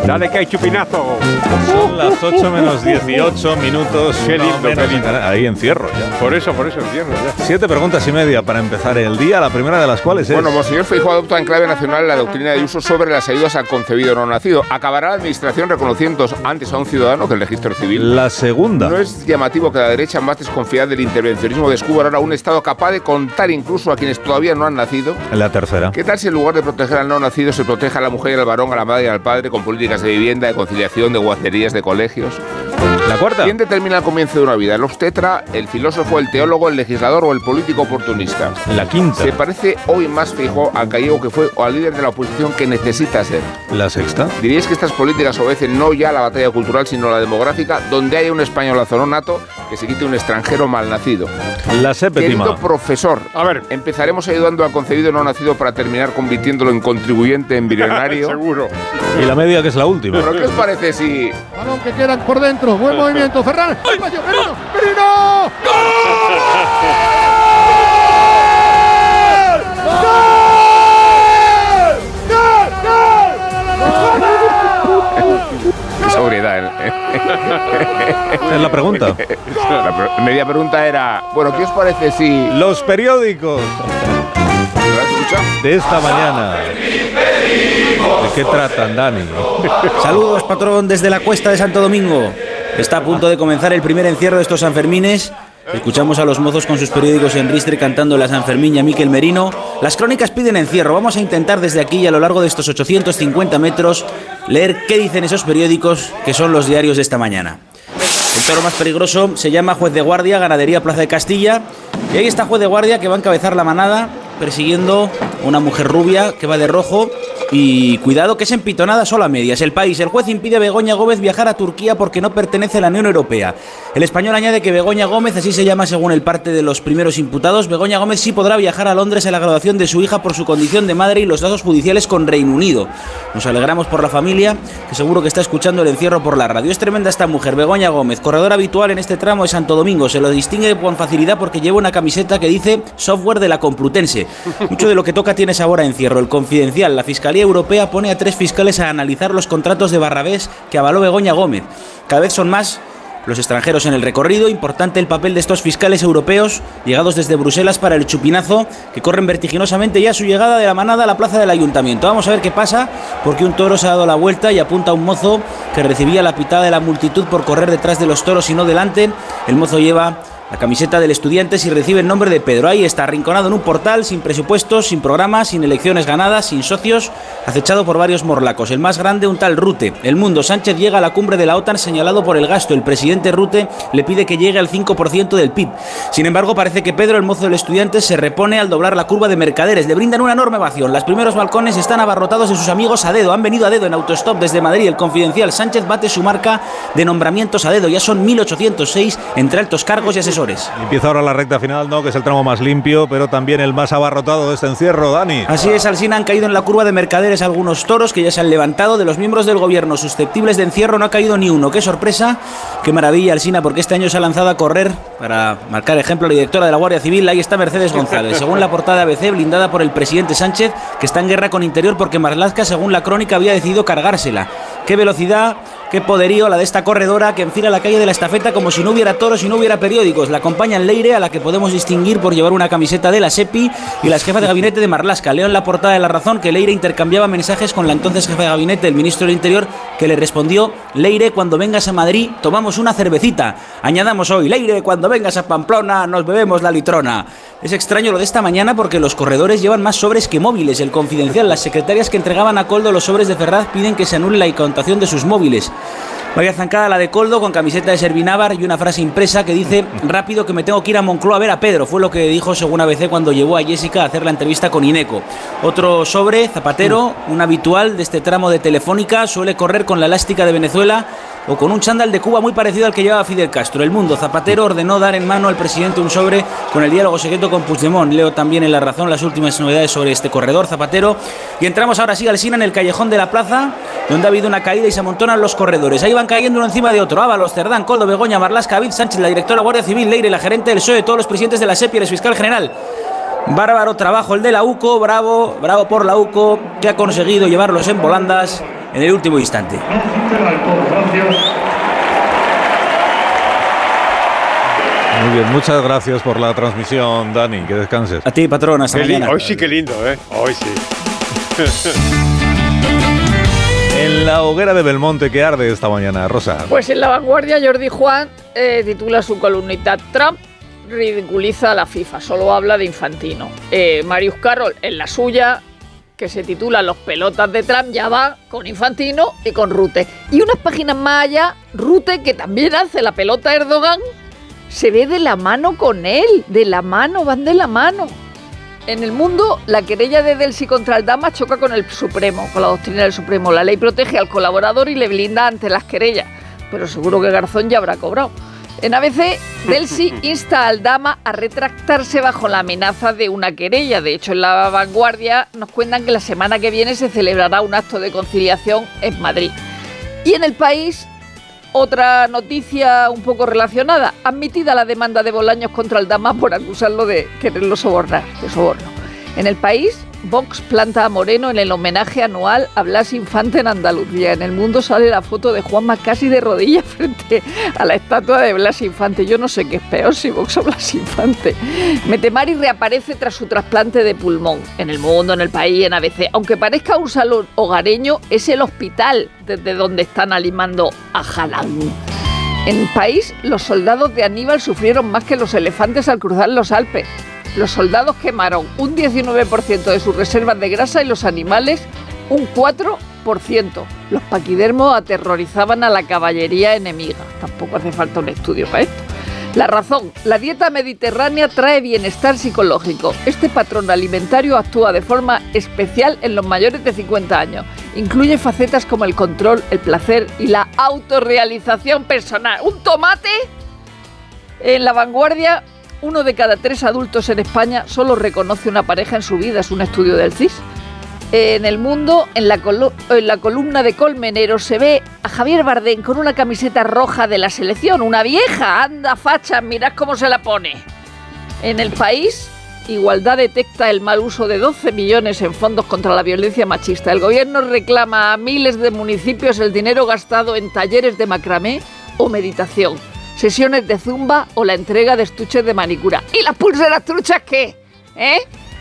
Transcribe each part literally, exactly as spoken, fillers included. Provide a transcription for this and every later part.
Dale que hay chupinazo. Son las ocho menos dieciocho minutos. Qué lindo, no, qué lindo. Ahí encierro ya. Por eso, por eso encierro ya. Siete preguntas y media para empezar el día, la primera de las cuales es... Bueno, Monseñor Feijóo adopta en clave nacional la doctrina de uso sobre las ayudas al concebido no nacido. Acabará la administración reconociendo antes a un ciudadano que el registro civil. La segunda. No es llamativo que la derecha más desconfiada del intervencionismo descubra ahora un Estado capaz de contar incluso a quienes todavía no han nacido. La tercera. ¿Qué tal si en lugar de proteger al no nacido se protege a la mujer y al varón, a la madre y al padre con políticas de vivienda, de conciliación, de guarderías, de colegios? La cuarta. ¿Quién determina el comienzo de una vida? ¿El obstetra, el filósofo, el teólogo, el legislador o el político oportunista? La quinta. ¿Se parece hoy más Feijóo al gallego que fue o al líder de la oposición que necesita ser? La sexta. ¿Diríais que estas políticas obedecen no ya a la batalla cultural sino a la demográfica, donde haya un españolazo no nato que se quite un extranjero mal nacido? La séptima. Querido profesor, a ver, empezaremos ayudando al concebido no nacido para terminar convirtiéndolo en contribuyente embrionario. Seguro. Y la media, que es la última. ¿Pero qué os parece si...? Balón que quedan por dentro, buen movimiento, Ferran. ¡Ay! ¡Merino! ¡Merino! ¡Gol! Qué sobriedad. Es la pregunta. La media pregunta era, bueno, ¿qué os parece si...? Los periódicos ¿Lo has escuchado? de esta mañana. ¿De qué tratan, Dani? Saludos, patrón, desde la Cuesta de Santo Domingo. Está a punto de comenzar el primer encierro de estos Sanfermines. Escuchamos a los mozos con sus periódicos en ristre cantando la Sanfermín y a Miquel Merino. Las crónicas piden encierro. Vamos a intentar desde aquí y a lo largo de estos ochocientos cincuenta metros leer qué dicen esos periódicos que son los diarios de esta mañana. El toro más peligroso se llama Juez de Guardia, Ganadería Plaza de Castilla. Y ahí está Juez de Guardia, que va a encabezar la manada persiguiendo a una mujer rubia que va de rojo. Y cuidado, que es empitonada solo a medias. El País: el juez impide a Begoña Gómez viajar a Turquía porque no pertenece a la Unión Europea. El Español añade que Begoña Gómez, así se llama según el parte de los primeros imputados, Begoña Gómez sí podrá viajar a Londres a la graduación de su hija por su condición de madre y los lazos judiciales con Reino Unido. Nos alegramos por la familia, que seguro que está escuchando el encierro por la radio. Es tremenda esta mujer, Begoña Gómez, corredora habitual en este tramo de Santo Domingo. Se lo distingue con facilidad porque lleva una camiseta que dice software de la Complutense. Mucho de lo que toca tiene sabor a encierro. El Confidencial: la Fiscalía Europea pone a tres fiscales a analizar los contratos de Barrabés que avaló Begoña Gómez. Cada vez son más los extranjeros en el recorrido. Importante el papel de estos fiscales europeos llegados desde Bruselas para el chupinazo, que corren vertiginosamente ya su llegada de la manada a la plaza del Ayuntamiento. Vamos a ver qué pasa, porque un toro se ha dado la vuelta y apunta a un mozo que recibía la pitada de la multitud por correr detrás de los toros y no delante. El mozo lleva la camiseta del Estudiantes y recibe el nombre de Pedro. Ahí está, arrinconado en un portal, sin presupuestos, sin programas, sin elecciones ganadas, sin socios, acechado por varios morlacos. El más grande, un tal Rute. El Mundo: Sánchez llega a la cumbre de la OTAN señalado por el gasto. El presidente Rute le pide que llegue al cinco por ciento del P I B. Sin embargo, parece que Pedro, el mozo del Estudiantes, se repone al doblar la curva de Mercaderes. Le brindan una enorme ovación. Los primeros balcones están abarrotados de sus amigos a dedo. Han venido a dedo en autostop desde Madrid. El Confidencial: Sánchez bate su marca de nombramientos a dedo. Ya son mil ochocientos seis entre altos cargos y asesores. Empieza ahora la recta final, ¿no? Que es el tramo más limpio, pero también el más abarrotado de este encierro, Dani. Así es, Alsina, han caído en la curva de Mercaderes algunos toros que ya se han levantado. De los miembros del gobierno susceptibles de encierro no ha caído ni uno. ¡Qué sorpresa! ¡Qué maravilla, Alsina! Porque este año se ha lanzado a correr para marcar ejemplo la directora de la Guardia Civil. Ahí está Mercedes González. Según la portada de A B C, blindada por el presidente Sánchez, que está en guerra con Interior porque Marlaska, según la crónica, había decidido cargársela. ¡Qué velocidad! ¡Qué poderío la de esta corredora que enfila la calle de la Estafeta como si no hubiera toros y no hubiera periódicos! La acompañan Leire, a la que podemos distinguir por llevar una camiseta de la SEPI, y las jefas de gabinete de Marlaska. Leo en la portada de La Razón que Leire intercambiaba mensajes con la entonces jefa de gabinete, el ministro del Interior, que le respondió: Leire, cuando vengas a Madrid tomamos una cervecita. Añadamos hoy: Leire, cuando vengas a Pamplona nos bebemos la litrona. Es extraño lo de esta mañana porque los corredores llevan más sobres que móviles. El Confidencial: las secretarias que entregaban a Coldo los sobres de Ferraz piden que se anule la incautación de sus móviles. Vaya zancada la de Coldo, con camiseta de Servinávar y una frase impresa que dice: rápido que me tengo que ir a Moncloa a ver a Pedro. Fue lo que dijo según A B C cuando llevó a Jessica a hacer la entrevista con Ineco. Otro sobre, Zapatero, un habitual de este tramo de Telefónica, suele correr con la elástica de Venezuela o con un chándal de Cuba muy parecido al que llevaba Fidel Castro. El Mundo: Zapatero ordenó dar en mano al presidente un sobre con el diálogo secreto con Puigdemont. Leo también en La Razón las últimas novedades sobre este corredor Zapatero. Y entramos ahora sí, Alsina, en el callejón de la plaza, donde ha habido una caída y se amontonan los corredores. Ahí van cayendo uno encima de otro: Ábalos, Cerdán, Coldo, Begoña, Marlaska, David Sánchez, la directora de la Guardia Civil, Leire, la gerente del P S O E, todos los presidentes de la SEPI y el fiscal general. Bárbaro trabajo el de la UCO, bravo, bravo por la UCO, que ha conseguido llevarlos en volandas en el último instante. Muy bien, muchas gracias por la transmisión, Dani, que descanses. A ti, patrón, hasta Qué mañana. li- Hoy sí que lindo, ¿eh? Hoy sí. En la hoguera de Belmonte, que arde esta mañana, Rosa. Pues en La Vanguardia, Jordi Juan eh, titula su columnita Trump ridiculiza a la FIFA, solo habla de Infantino. Eh, Marius Carroll, en la suya, que se titula Los pelotas de Trump, ya va con Infantino y con Rute. Y unas páginas más allá, Rute, que también hace la pelota a Erdogan, se ve de la mano con él, de la mano, van de la mano. En El Mundo, la querella de Delcy contra Aldama choca con el Supremo, con la doctrina del Supremo. La ley protege al colaborador y le blinda ante las querellas, pero seguro que Garzón ya habrá cobrado. En A B C, Delcy insta a Aldama a retractarse bajo la amenaza de una querella. De hecho, en La Vanguardia nos cuentan que la semana que viene se celebrará un acto de conciliación en Madrid. Y en El País, otra noticia un poco relacionada. Admitida la demanda de Bolaños contra Aldama por acusarlo de quererlo sobornar, de soborno. En El País, Vox planta a Moreno en el homenaje anual a Blas Infante en Andalucía. En El Mundo sale la foto de Juanma casi de rodillas frente a la estatua de Blas Infante. Yo no sé qué es peor, si Vox o Blas Infante. Metemari reaparece tras su trasplante de pulmón. En El Mundo, en El País, en A B C. Aunque parezca un salón hogareño, es el hospital desde donde están animando a Jalán. En El País, los soldados de Aníbal sufrieron más que los elefantes al cruzar los Alpes. Los soldados quemaron un diecinueve por ciento de sus reservas de grasa y los animales un cuatro por ciento. Los paquidermos aterrorizaban a la caballería enemiga. Tampoco hace falta un estudio para esto. La Razón. La dieta mediterránea trae bienestar psicológico. Este patrón alimentario actúa de forma especial en los mayores de cincuenta años. Incluye facetas como el control, el placer y la autorrealización personal. ¡Un tomate! En La Vanguardia, uno de cada tres adultos en España solo reconoce una pareja en su vida. Es un estudio del C I S. En El Mundo, en la, colu- en la columna de Colmenero, se ve a Javier Bardem con una camiseta roja de la selección. Una vieja, anda facha, mirad cómo se la pone. En El País, Igualdad detecta el mal uso de doce millones en fondos contra la violencia machista. El gobierno reclama a miles de municipios el dinero gastado en talleres de macramé o meditación, sesiones de zumba o la entrega de estuches de manicura. ¿Y las pulseras truchas qué? ¿Eh?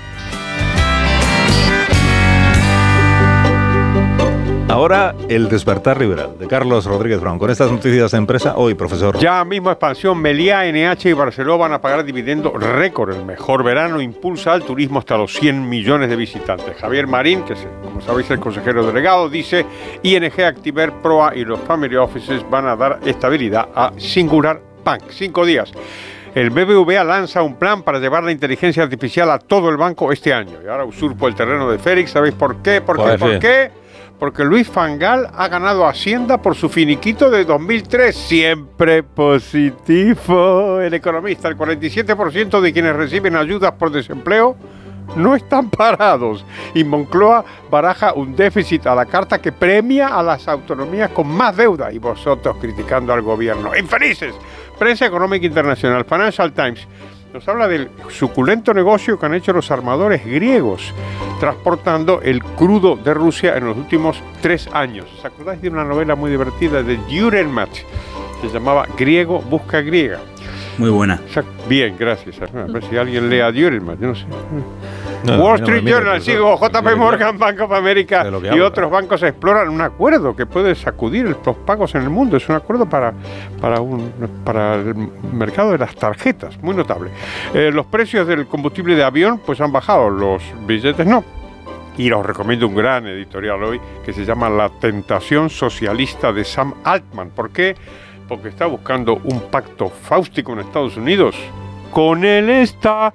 Ahora, el despertar liberal de Carlos Rodríguez Brown. Con estas noticias de empresa, hoy, profesor. Ya mismo expansión, Meliá, N H y Barceló van a pagar dividendo récord. El mejor verano impulsa al turismo hasta los cien millones de visitantes. Javier Marín, que es, como sabéis, el consejero delegado, dice I N G, Activer, Proa y los Family Offices van a dar estabilidad a Singular Bank. Cinco días. El B B V A lanza un plan para llevar la inteligencia artificial a todo el banco este año. Y ahora usurpo el terreno de Félix. ¿Sabéis por qué? ¿Por qué? Pues ¿Por sí. qué? Porque Luis Van Gaal ha ganado Hacienda por su finiquito de dos mil tres. Siempre positivo. El Economista, el cuarenta y siete por ciento de quienes reciben ayudas por desempleo no están parados. Y Moncloa baraja un déficit a la carta que premia a las autonomías con más deuda. Y vosotros criticando al gobierno. ¡Infelices! Prensa Económica Internacional, Financial Times, nos habla del suculento negocio que han hecho los armadores griegos transportando el crudo de Rusia en los últimos tres años. ¿Os acordáis de una novela muy divertida de Dürrenmatt? Se llamaba Griego busca griega. Muy buena. Bien, gracias. A ver si alguien lee a Dürrenmatt, yo no sé. No, Wall no, Street no, mira, Journal, profesor. sigo, J P Mira, Morgan, Bank of America de lo que y habla. otros bancos exploran un acuerdo que puede sacudir los pagos en el mundo. Es un acuerdo para, para, un, para el mercado de las tarjetas, muy notable. Eh, los precios del combustible de avión pues han bajado, los billetes no. Y os recomiendo un gran editorial hoy que se llama La tentación socialista de Sam Altman. ¿Por qué? Porque está buscando un pacto fáustico en Estados Unidos con el Estado.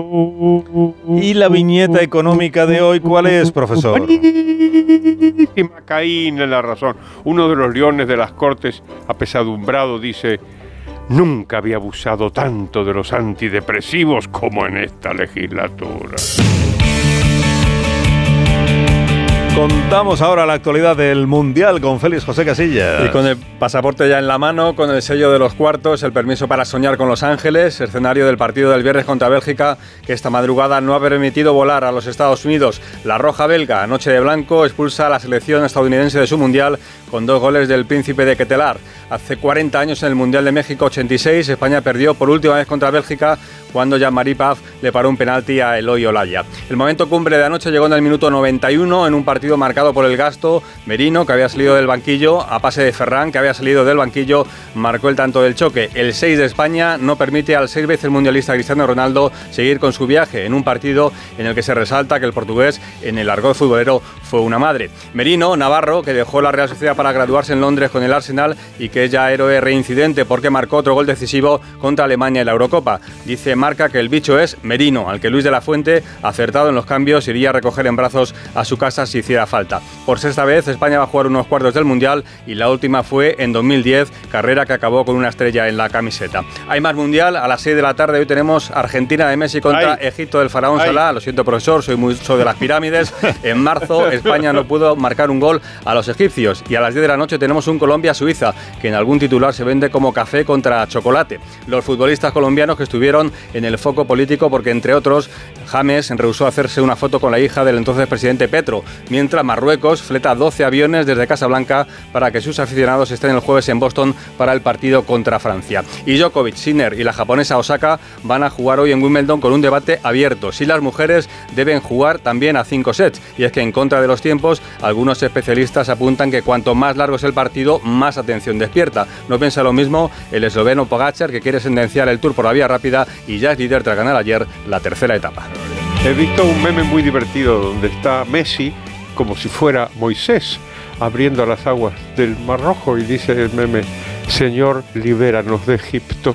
¿Y la viñeta económica de hoy cuál es, profesor? Buenísima, Caín en la razón. Uno de los leones de las Cortes, apesadumbrado, dice: nunca había abusado tanto de los antidepresivos como en esta legislatura. Contamos ahora la actualidad del Mundial con Félix José Casillas. Y con el pasaporte ya en la mano, con el sello de los cuartos, el permiso para soñar con Los Ángeles, escenario del partido del viernes contra Bélgica, que esta madrugada no ha permitido volar a los Estados Unidos. La roja belga, noche de blanco, expulsa a la selección estadounidense de su Mundial con dos goles del Príncipe de Quetelar. Hace cuarenta años, en el Mundial de México ochenta y seis, España perdió por última vez contra Bélgica cuando Jean-Marie Paf le paró un penalti a Eloy Olaya. El momento cumbre de anoche llegó en el minuto noventa y uno en un partido marcado por el gasto. Merino, que había salido del banquillo, a pase de Ferran, que había salido del banquillo, marcó el tanto del choque. El seis de España no permite al seis veces mundialista Cristiano Ronaldo seguir con su viaje en un partido en el que se resalta que el portugués en el argot futbolero fue una madre. Merino, navarro, que dejó la Real Sociedad para graduarse en Londres con el Arsenal y que es ya héroe reincidente porque marcó otro gol decisivo contra Alemania en la Eurocopa. Dice Marca que el bicho es Merino, al que Luis de la Fuente, acertado en los cambios, iría a recoger en brazos a su casa si hiciera falta. Por sexta vez, España va a jugar unos cuartos del Mundial y la última fue en dos mil diez, carrera que acabó con una estrella en la camiseta. Hay más Mundial, a las seis de la tarde hoy tenemos Argentina de Messi contra Ay. Egipto del faraón Ay. Salah. Lo siento, profesor, soy mucho de las pirámides. En marzo, España no pudo marcar un gol a los egipcios y a las diez de la noche tenemos un Colombia-Suiza, que en algún titular se vende como café contra chocolate. Los futbolistas colombianos que estuvieron en el foco político porque, entre otros, James rehusó hacerse una foto con la hija del entonces presidente Petro, mientras Marruecos fleta doce aviones desde Casablanca para que sus aficionados estén el jueves en Boston para el partido contra Francia. Y Djokovic, Sinner y la japonesa Osaka van a jugar hoy en Wimbledon con un debate abierto: si las mujeres deben jugar también a cinco sets. Y es que, en contra de los tiempos, algunos especialistas apuntan que cuanto más largo es el partido, más atención despierta. No piensa lo mismo el esloveno Pogačar, que quiere sentenciar el Tour por la vía rápida y ya es líder tras ganar ayer la tercera etapa. He visto un meme muy divertido donde está Messi como si fuera Moisés abriendo las aguas del Mar Rojo y dice el meme: Señor, libéranos de Egipto.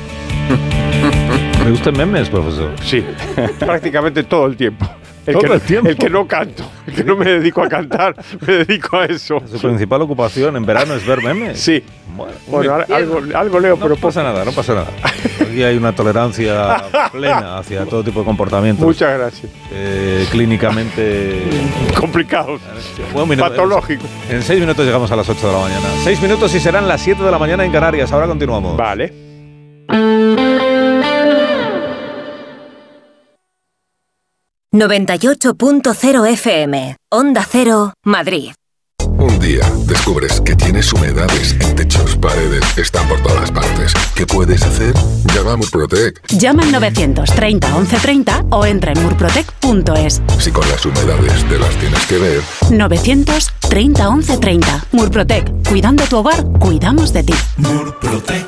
¿Me gustan memes, profesor? Sí, prácticamente todo el tiempo. El ¿Todo que, el tiempo? El que no canto, el que no me dedico a cantar, me dedico a eso. ¿Su principal ocupación en verano es ver memes? Sí. Bueno, bueno algo, algo leo, no pero... No pasa nada, no pasa nada. Aquí hay una tolerancia plena hacia todo tipo de comportamientos. Muchas gracias. Eh, clínicamente... complicados. Bueno, minuto, patológicos. En seis minutos llegamos a las ocho de la mañana. Seis minutos y serán las siete de la mañana en Canarias. Ahora continuamos. Vale. noventa y ocho punto cero F M, Onda Cero, Madrid. Un día descubres que tienes humedades en techos, paredes, están por todas partes. ¿Qué puedes hacer? Llama a Murprotec. Llama al novecientos treinta once treinta o entra en murprotec punto es. Si con las humedades te las tienes que ver. novecientos treinta once treinta. Murprotec. Cuidando tu hogar, cuidamos de ti. Murprotec.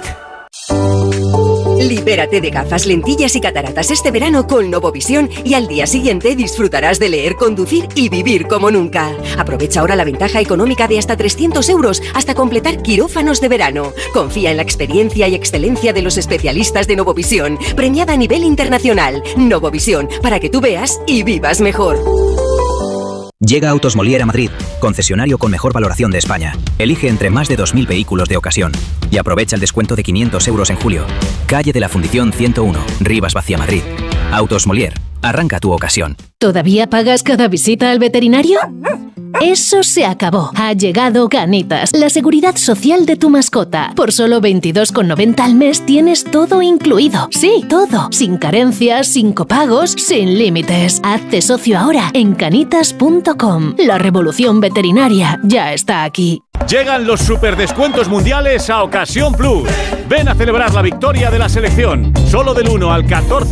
Libérate de gafas, lentillas y cataratas este verano con Novovisión y al día siguiente disfrutarás de leer, conducir y vivir como nunca. Aprovecha ahora la ventaja económica de hasta trescientos euros hasta completar quirófanos de verano. Confía en la experiencia y excelencia de los especialistas de Novovisión, premiada a nivel internacional. Novovisión, para que tú veas y vivas mejor. Llega Autos Molière a Madrid, concesionario con mejor valoración de España. Elige entre más de dos mil vehículos de ocasión y aprovecha el descuento de quinientos euros en julio. Calle de la Fundición ciento uno, Rivas Vacía, Madrid. Autos Molière, arranca tu ocasión. ¿Todavía pagas cada visita al veterinario? Eso se acabó. Ha llegado Canitas, la seguridad social de tu mascota. Por solo veintidós con noventa al mes tienes todo incluido. Sí, todo. Sin carencias, sin copagos, sin límites. Hazte socio ahora en canitas punto com. La revolución veterinaria ya está aquí. Llegan los superdescuentos mundiales a Ocasión Plus. Ven a celebrar la victoria de la selección. Solo del uno al catorce